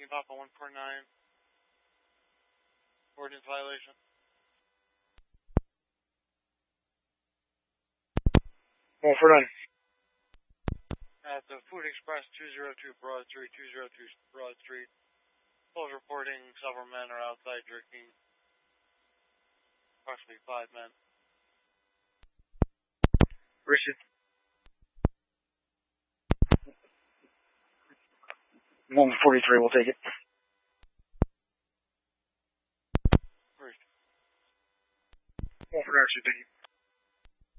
Whiskey Papa 149. Ordinance violation. Well, for done. At the Food Express 202 Broad Street, 202 Broad Street. Full reporting several men are outside drinking. Approximately 5 men. Richard. 143, we'll take it.